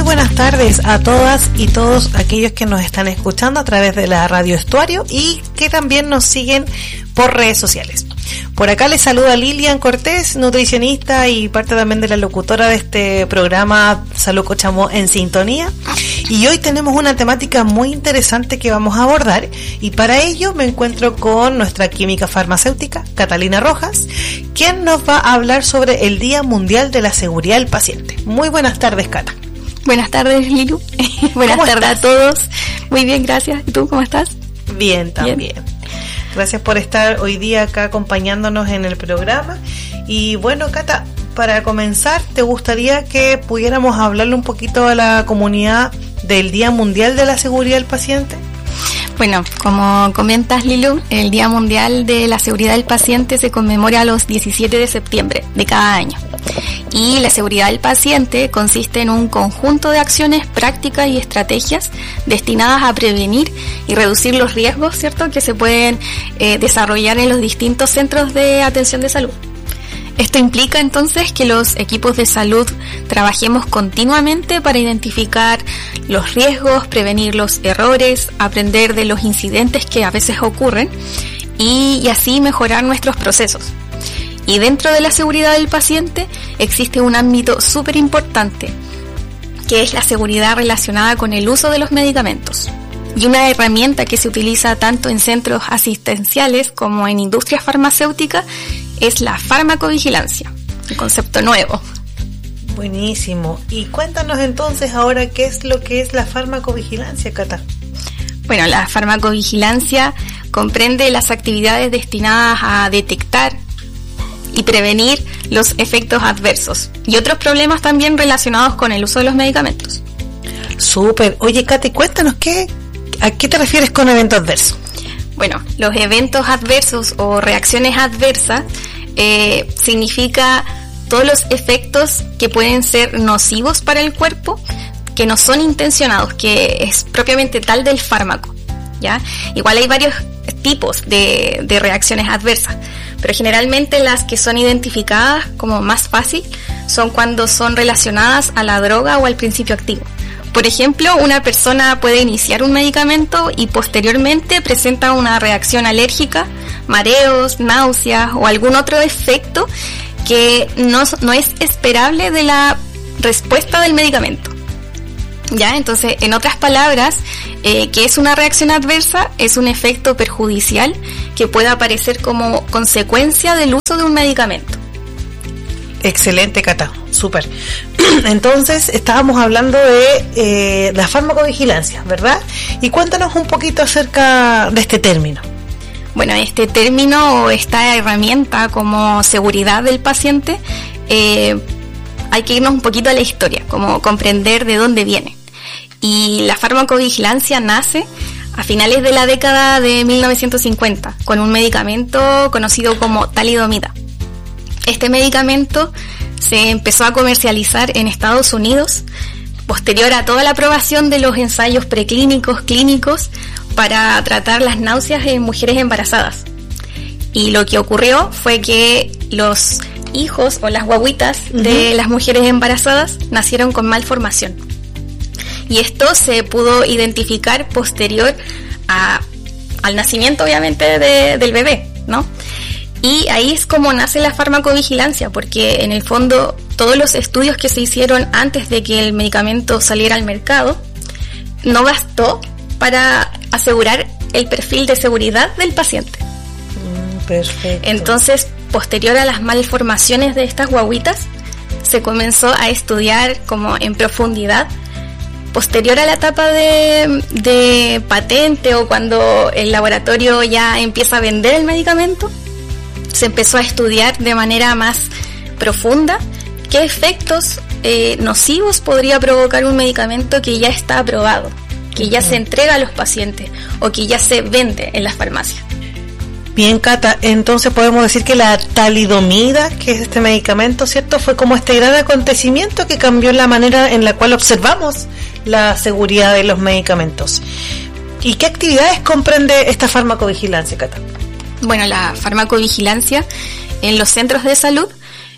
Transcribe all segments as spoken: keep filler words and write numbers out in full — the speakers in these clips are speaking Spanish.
buenas tardes a todas y todos aquellos que nos están escuchando a través de la Radio Estuario y que también nos siguen por redes sociales. Por acá les saluda Lilian Cortés, nutricionista y parte también de la locutora de este programa Salud Cochamó en Sintonía. Y hoy tenemos una temática muy interesante que vamos a abordar, y para ello me encuentro con nuestra química farmacéutica, Catalina Rojas, quien nos va a hablar sobre el Día Mundial de la Seguridad del Paciente. Muy buenas tardes, Cata. Buenas tardes, Lilu. Buenas tardes estás? a todos. Muy bien, gracias. ¿Y tú cómo estás? Bien, también. Bien. Gracias por estar hoy día acá acompañándonos en el programa. Y bueno, Cata, para comenzar, ¿te gustaría que pudiéramos hablarle un poquito a la comunidad del Día Mundial de la Seguridad del Paciente? Bueno, como comentas, Lilu, el Día Mundial de la Seguridad del Paciente se conmemora los diecisiete de septiembre de cada año. Y la seguridad del paciente consiste en un conjunto de acciones, prácticas y estrategias destinadas a prevenir y reducir los riesgos, ¿cierto?, que se pueden eh, desarrollar en los distintos centros de atención de salud. Esto implica entonces que los equipos de salud trabajemos continuamente para identificar los riesgos, prevenir los errores, aprender de los incidentes que a veces ocurren y, y así mejorar nuestros procesos. Y dentro de la seguridad del paciente existe un ámbito súper importante, que es la seguridad relacionada con el uso de los medicamentos. Y una herramienta que se utiliza tanto en centros asistenciales como en industrias farmacéuticas es la farmacovigilancia, un concepto nuevo. Buenísimo. Y cuéntanos entonces ahora qué es lo que es la farmacovigilancia, Cata. Bueno, la farmacovigilancia comprende las actividades destinadas a detectar y prevenir los efectos adversos y otros problemas también relacionados con el uso de los medicamentos. Súper. Oye, Katy, cuéntanos, ¿qué, ¿a qué te refieres con evento adverso? Bueno, los eventos adversos o reacciones adversas eh, significa todos los efectos que pueden ser nocivos para el cuerpo, que no son intencionados, que es propiamente tal del fármaco, ¿ya? Igual hay varios tipos de, de reacciones adversas, pero generalmente las que son identificadas como más fácil son cuando son relacionadas a la droga o al principio activo. Por ejemplo, una persona puede iniciar un medicamento y posteriormente presenta una reacción alérgica, mareos, náuseas o algún otro efecto que no, no es esperable de la respuesta del medicamento. ¿Ya? Entonces, en otras palabras, eh, ¿qué es una reacción adversa? Es un efecto perjudicial que puede aparecer como consecuencia del uso de un medicamento. Excelente, Cata, súper. Entonces, estábamos hablando de eh, la farmacovigilancia, ¿verdad? Y cuéntanos un poquito acerca de este término. Bueno, este término o esta herramienta como seguridad del paciente, eh, hay que irnos un poquito a la historia, como comprender de dónde viene. Y la farmacovigilancia nace a finales de la década de mil novecientos cincuenta con un medicamento conocido como talidomida. Este medicamento se empezó a comercializar en Estados Unidos posterior a toda la aprobación de los ensayos preclínicos, clínicos para tratar las náuseas en mujeres embarazadas. Y lo que ocurrió fue que los hijos o las guaguitas uh-huh. de las mujeres embarazadas nacieron con malformación. Y esto se pudo identificar posterior a, al nacimiento, obviamente, de, del bebé, ¿no? Y ahí es como nace la farmacovigilancia, porque en el fondo todos los estudios que se hicieron antes de que el medicamento saliera al mercado no bastó para asegurar el perfil de seguridad del paciente. Mm, perfecto. Entonces, posterior a las malformaciones de estas guaguitas, se comenzó a estudiar como en profundidad. Posterior a la etapa de, de patente o cuando el laboratorio ya empieza a vender el medicamento, se empezó a estudiar de manera más profunda qué efectos eh, nocivos podría provocar un medicamento que ya está aprobado, que ya se entrega a los pacientes o que ya se vende en las farmacias. Bien, Cata, entonces podemos decir que la talidomida, que es este medicamento, ¿cierto?, fue como este gran acontecimiento que cambió la manera en la cual observamos la seguridad de los medicamentos. ¿Y qué actividades comprende esta farmacovigilancia, Cata? Bueno, la farmacovigilancia en los centros de salud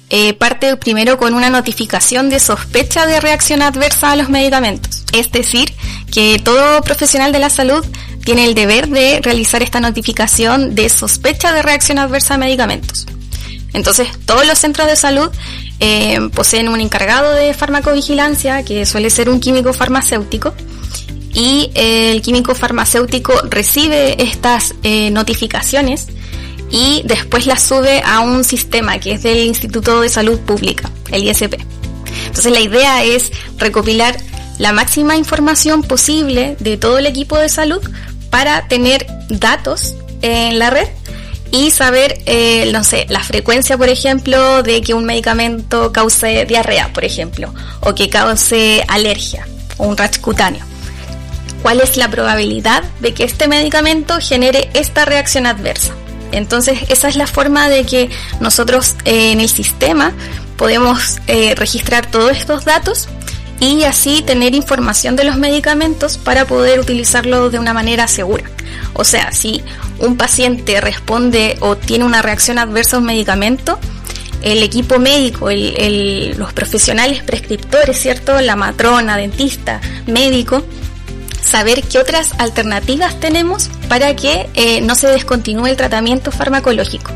eh, parte primero con una notificación de sospecha de reacción adversa a los medicamentos. Es decir, que todo profesional de la salud tiene el deber de realizar esta notificación de sospecha de reacción adversa a medicamentos. Entonces, todos los centros de salud eh, poseen un encargado de farmacovigilancia, que suele ser un químico farmacéutico, y eh, el químico farmacéutico recibe estas eh, notificaciones y después las sube a un sistema que es del Instituto de Salud Pública, el I S P. Entonces, la idea es recopilar la máxima información posible de todo el equipo de salud para tener datos en la red y saber, eh, no sé, la frecuencia, por ejemplo, de que un medicamento cause diarrea, por ejemplo, o que cause alergia o un rash cutáneo. ¿Cuál es la probabilidad de que este medicamento genere esta reacción adversa? Entonces, esa es la forma de que nosotros eh, en el sistema podemos eh, registrar todos estos datos y así tener información de los medicamentos para poder utilizarlo de una manera segura. O sea, si un paciente responde o tiene una reacción adversa a un medicamento, el equipo médico, el, el, los profesionales prescriptores, ¿cierto? La matrona, dentista, médico, saber qué otras alternativas tenemos para que eh, no se descontinúe el tratamiento farmacológico.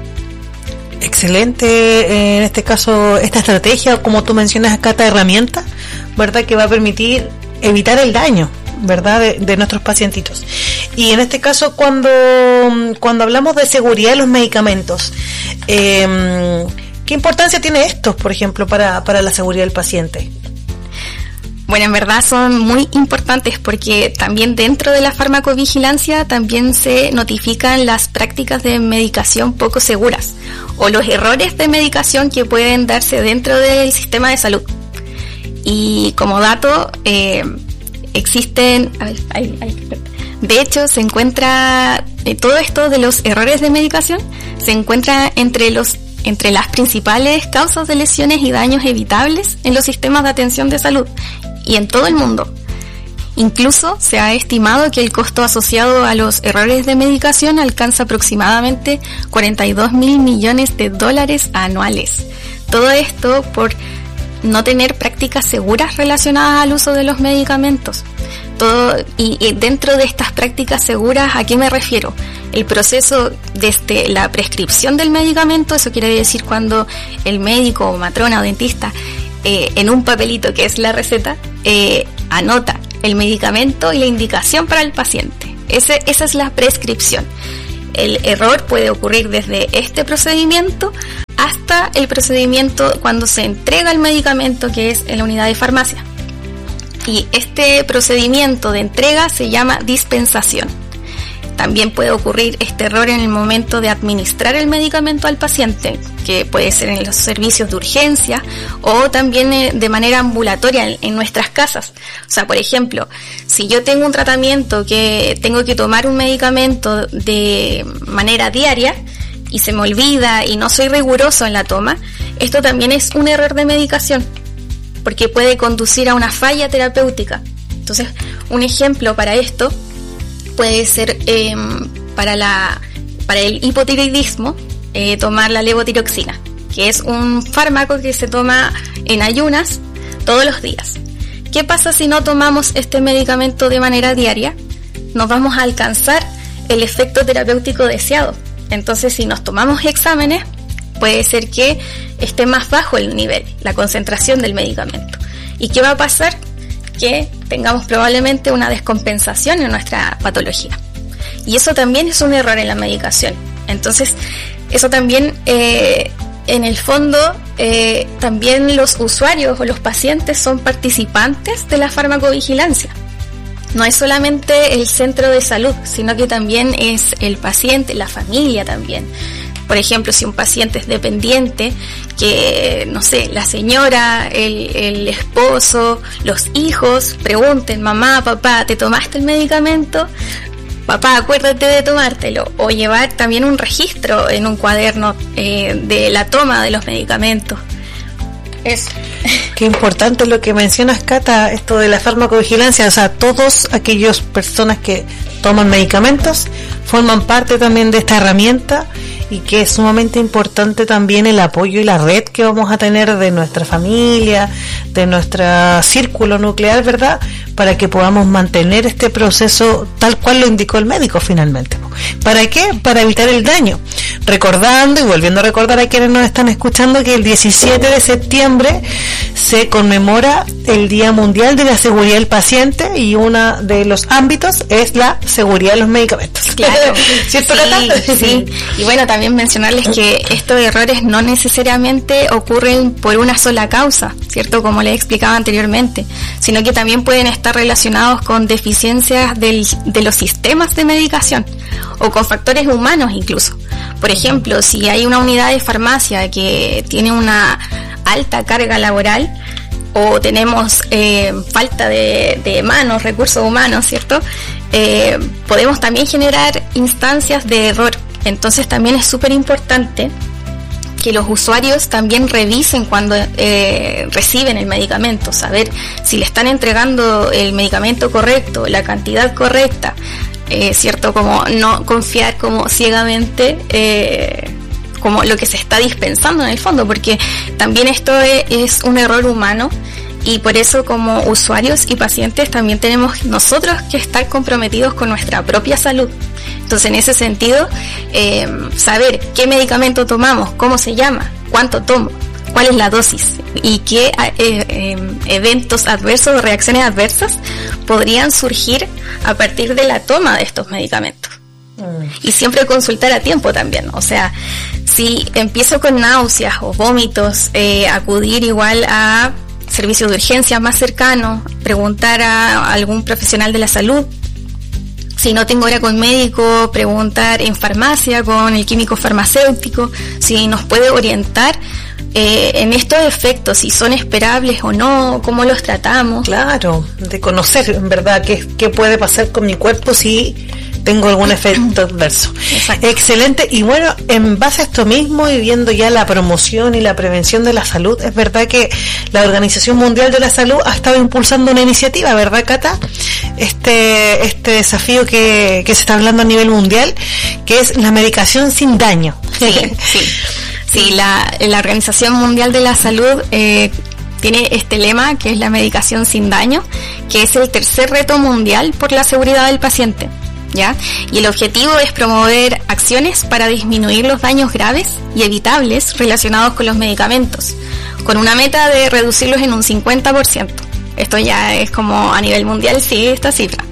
Excelente, en este caso, esta estrategia, como tú mencionas acá, esta herramienta, ¿verdad?, que va a permitir evitar el daño, ¿verdad?, de, de nuestros pacientitos. Y en este caso, cuando, cuando hablamos de seguridad de los medicamentos, eh, ¿qué importancia tiene esto, por ejemplo, para, para la seguridad del paciente? Bueno, en verdad son muy importantes porque también dentro de la farmacovigilancia también se notifican las prácticas de medicación poco seguras o los errores de medicación que pueden darse dentro del sistema de salud. Y como dato, eh, existen... A ver, ahí, ahí, de hecho, se encuentra... Eh, todo esto de los errores de medicación se encuentra entre los entre las principales causas de lesiones y daños evitables en los sistemas de atención de salud y en todo el mundo. Incluso se ha estimado que el costo asociado a los errores de medicación alcanza aproximadamente cuarenta y dos mil millones de dólares anuales. Todo esto por no tener prácticas seguras relacionadas al uso de los medicamentos. Todo, y, y dentro de estas prácticas seguras, ¿a qué me refiero? El proceso desde la prescripción del medicamento, eso quiere decir cuando el médico o matrona o dentista eh, en un papelito que es la receta eh, anota el medicamento y la indicación para el paciente. Ese, esa es la prescripción. El error puede ocurrir desde este procedimiento hasta el procedimiento cuando se entrega el medicamento, que es en la unidad de farmacia. Y este procedimiento de entrega se llama dispensación. También puede ocurrir este error en el momento de administrar el medicamento al paciente, que puede ser en los servicios de urgencia o también de manera ambulatoria en nuestras casas. O sea, por ejemplo, si yo tengo un tratamiento que tengo que tomar un medicamento de manera diaria y se me olvida y no soy riguroso en la toma, esto también es un error de medicación, porque puede conducir a una falla terapéutica. Entonces, un ejemplo para esto puede ser eh, para la para el hipotiroidismo, eh, tomar la levotiroxina, que es un fármaco que se toma en ayunas todos los días. ¿Qué pasa si no tomamos este medicamento de manera diaria? No vamos a alcanzar el efecto terapéutico deseado. Entonces, si nos tomamos exámenes, puede ser que esté más bajo el nivel, la concentración del medicamento. ¿Y qué va a pasar? Que tengamos probablemente una descompensación en nuestra patología. Y eso también es un error en la medicación. Entonces, eso también, eh, en el fondo, eh, también los usuarios o los pacientes son participantes de la farmacovigilancia. No es solamente el centro de salud, sino que también es el paciente, la familia también. Por ejemplo, si un paciente es dependiente, que, no sé, la señora, el, el esposo, los hijos pregunten, mamá, papá, ¿te tomaste el medicamento? Papá, acuérdate de tomártelo. O llevar también un registro en un cuaderno eh, de la toma de los medicamentos. Eso. Qué importante lo que mencionas, Cata, esto de la farmacovigilancia. O sea, todos aquellos personas que toman medicamentos, forman parte también de esta herramienta y que es sumamente importante también el apoyo y la red que vamos a tener de nuestra familia, de nuestro círculo nuclear, ¿verdad?, para que podamos mantener este proceso tal cual lo indicó el médico finalmente. ¿Para qué? Para evitar el daño. Recordando y volviendo a recordar a quienes nos están escuchando que el diecisiete de septiembre se conmemora el Día Mundial de la Seguridad del Paciente y uno de los ámbitos es la seguridad de los medicamentos. Claro. ¿Cierto, sí, Cata? Sí, y bueno, también mencionarles que estos errores no necesariamente ocurren por una sola causa, ¿cierto? Como les explicaba anteriormente, sino que también pueden estar relacionados con deficiencias del, de los sistemas de medicación o con factores humanos incluso. Por ejemplo, si hay una unidad de farmacia que tiene una alta carga laboral o tenemos eh, falta de, de manos, recursos humanos, ¿cierto? Eh, podemos también generar instancias de error. Entonces también es súper importante que los usuarios también revisen cuando eh, reciben el medicamento, saber si le están entregando el medicamento correcto, la cantidad correcta, eh, ¿cierto? Como no confiar como ciegamente eh, como lo que se está dispensando en el fondo, porque también esto es, es un error humano y por eso como usuarios y pacientes también tenemos nosotros que estar comprometidos con nuestra propia salud. Entonces, en ese sentido, eh, saber qué medicamento tomamos, cómo se llama, cuánto tomo, cuál es la dosis y qué eh, eh, eventos adversos o reacciones adversas podrían surgir a partir de la toma de estos medicamentos. Mm. Y siempre consultar a tiempo también. O sea, si empiezo con náuseas o vómitos, eh, acudir igual a servicios de urgencia más cercanos, preguntar a algún profesional de la salud. Si no tengo hora con médico, preguntar en farmacia con el químico farmacéutico, si nos puede orientar eh, en estos efectos, si son esperables o no, cómo los tratamos. Claro, de conocer en verdad qué, qué puede pasar con mi cuerpo si tengo algún efecto adverso. Exacto. Excelente. Y bueno, en base a esto mismo y viendo ya la promoción y la prevención de la salud, es verdad que la Organización Mundial de la Salud ha estado impulsando una iniciativa, ¿verdad, Cata? Este, este desafío que, que se está hablando a nivel mundial, que es la medicación sin daño. Sí, sí. Sí, la, la Organización Mundial de la Salud eh, tiene este lema que es la medicación sin daño, que es el tercer reto mundial por la seguridad del paciente. ¿Ya? Y el objetivo es promover acciones para disminuir los daños graves y evitables relacionados con los medicamentos, con una meta de reducirlos en un cincuenta por ciento. Esto ya es como a nivel mundial, sigue esta cifra.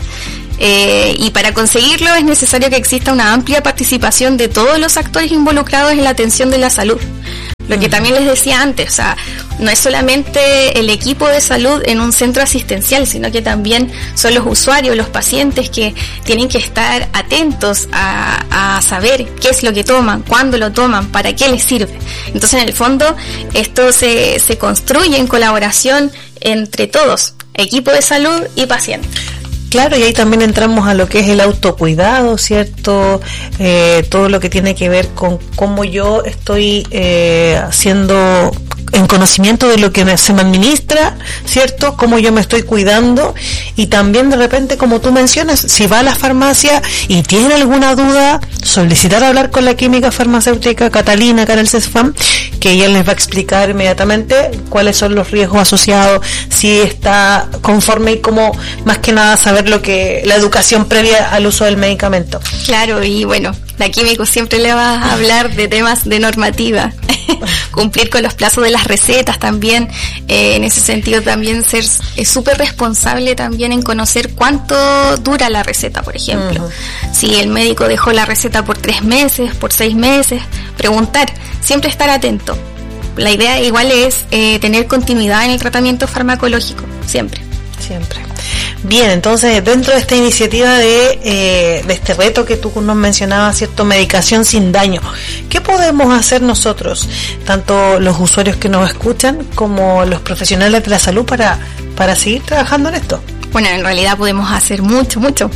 Eh, y para conseguirlo es necesario que exista una amplia participación de todos los actores involucrados en la atención de la salud. Lo que también les decía antes, o sea, no es solamente el equipo de salud en un centro asistencial, sino que también son los usuarios, los pacientes que tienen que estar atentos a, a saber qué es lo que toman, cuándo lo toman, para qué les sirve. Entonces, en el fondo, esto se, se construye en colaboración entre todos, equipo de salud y paciente. Claro, y ahí también entramos a lo que es el autocuidado, ¿cierto? Eh, todo lo que tiene que ver con cómo yo estoy eh, haciendo en conocimiento de lo que me, se me administra, ¿cierto? Cómo yo me estoy cuidando y también de repente, como tú mencionas, si va a la farmacia y tiene alguna duda, solicitar hablar con la química farmacéutica Catalina, acá en el CESFAM, que ella les va a explicar inmediatamente cuáles son los riesgos asociados, si está conforme y cómo, más que nada, saber lo que la educación previa al uso del medicamento. Claro, y bueno, la químico siempre le va a hablar de temas de normativa, cumplir con los plazos de las recetas también, eh, en ese sentido también ser súper responsable también en conocer cuánto dura la receta, por ejemplo. Uh-huh. Si el médico dejó la receta por tres meses, por seis meses, preguntar, siempre estar atento. La idea igual es eh, tener continuidad en el tratamiento farmacológico, siempre. Siempre. Bien, entonces dentro de esta iniciativa de, eh, de este reto que tú nos mencionabas, ¿cierto? Medicación sin daño, ¿qué podemos hacer nosotros, tanto los usuarios que nos escuchan como los profesionales de la salud para, para seguir trabajando en esto? Bueno, en realidad podemos hacer mucho, mucho.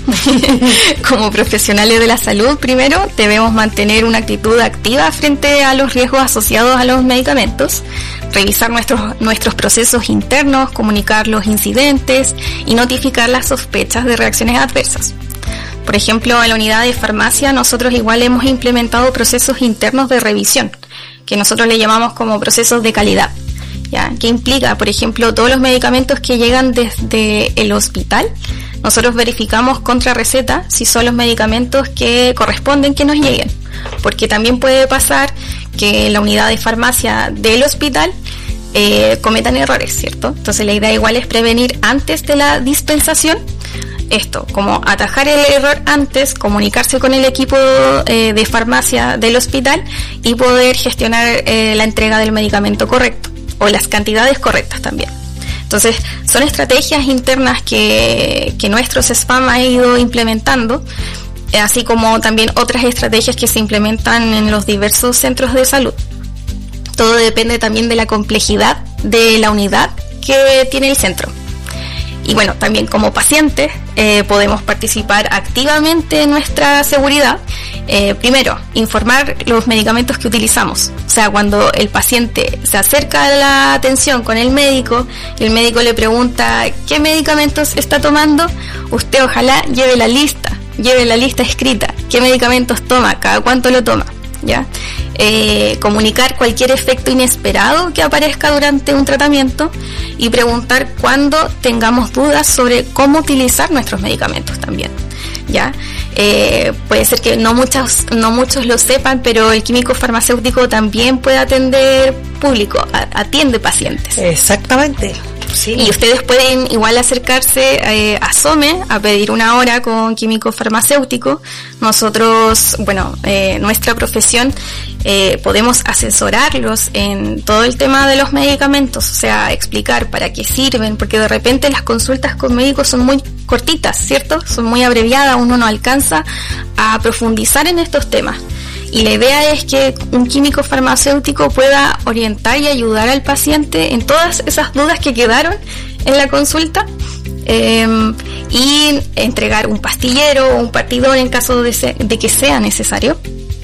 Como profesionales de la salud, primero debemos mantener una actitud activa frente a los riesgos asociados a los medicamentos, revisar nuestros, nuestros procesos internos, comunicar los incidentes y notificar las sospechas de reacciones adversas. Por ejemplo, en la unidad de farmacia nosotros igual hemos implementado procesos internos de revisión, que nosotros le llamamos como procesos de calidad, ¿ya? Que implica, por ejemplo, todos los medicamentos que llegan desde el hospital, nosotros verificamos contra receta si son los medicamentos que corresponden que nos lleguen, porque también puede pasar que en la unidad de farmacia del hospital eh, cometan errores, ¿cierto? Entonces la idea igual es prevenir antes de la dispensación esto, como atajar el error antes, comunicarse con el equipo eh, de farmacia del hospital y poder gestionar eh, la entrega del medicamento correcto o las cantidades correctas también. Entonces, son estrategias internas que, que nuestro CESFAM ha ido implementando, así como también otras estrategias que se implementan en los diversos centros de salud. Todo depende también de la complejidad de la unidad que tiene el centro. Y bueno, también como pacientes eh, podemos participar activamente en nuestra seguridad. Eh, primero, informar los medicamentos que utilizamos. O sea, cuando el paciente se acerca a la atención con el médico y el médico le pregunta qué medicamentos está tomando, usted ojalá lleve la lista, lleve la lista escrita, qué medicamentos toma, cada cuánto lo toma, ¿ya? Eh, comunicar cualquier efecto inesperado que aparezca durante un tratamiento y preguntar cuando tengamos dudas sobre cómo utilizar nuestros medicamentos también, ¿ya? Eh, puede ser que no muchos, no muchos lo sepan, pero el químico farmacéutico también puede atender público, atiende pacientes. Exactamente. Sí. Y ustedes pueden igual acercarse eh, a SOME a pedir una hora con químico farmacéutico. Nosotros, bueno, eh, nuestra profesión eh, podemos asesorarlos en todo el tema de los medicamentos, o sea, explicar para qué sirven, porque de repente las consultas con médicos son muy cortitas, ¿cierto? Son muy abreviadas, uno no alcanza a profundizar en estos temas. Y la idea es que un químico farmacéutico pueda orientar y ayudar al paciente en todas esas dudas que quedaron en la consulta eh, y entregar un pastillero o un partidor en caso de, se, de que sea necesario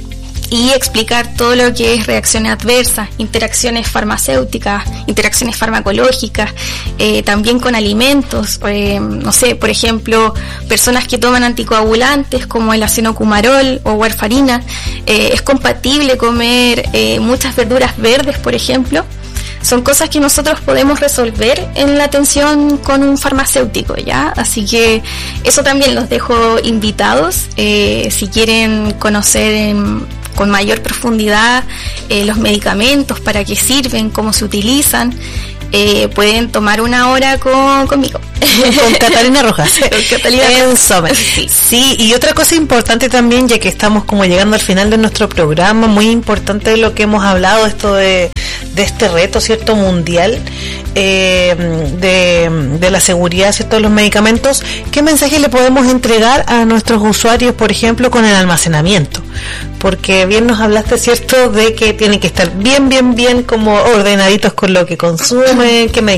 y explicar todo lo que es reacciones adversas, interacciones farmacéuticas, interacciones farmacológicas, eh, también con alimentos, eh, no sé, por ejemplo, personas que toman anticoagulantes como el acenocumarol o warfarina, eh, es compatible comer eh, muchas verduras verdes, por ejemplo. Son cosas que nosotros podemos resolver en la atención con un farmacéutico, ¿ya? Así que eso también los dejo invitados, eh, si quieren conocer en con mayor profundidad eh, los medicamentos, para qué sirven, cómo se utilizan, eh, pueden tomar una hora con, conmigo. Con Catalina Rojas. Con Catalina en SOME. Sí. Sí, y otra cosa importante también, ya que estamos como llegando al final de nuestro programa, muy importante lo que hemos hablado, esto de, de este reto, ¿cierto?, mundial, eh, de, de la seguridad, ¿cierto?, de los medicamentos. ¿Qué mensaje le podemos entregar a nuestros usuarios, por ejemplo, con el almacenamiento? Porque bien nos hablaste, ¿cierto?, de que tienen que estar bien, bien, bien como ordenaditos con lo que consumen, qué medicamentos